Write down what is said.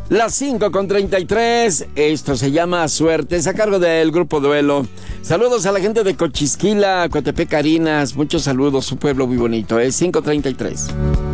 Las 5:33, esto se llama Suerte, es a cargo del Grupo Duelo. Saludos a la gente de Cochisquila, Coatepec, Carinas, muchos saludos, un pueblo muy bonito, es 5:33.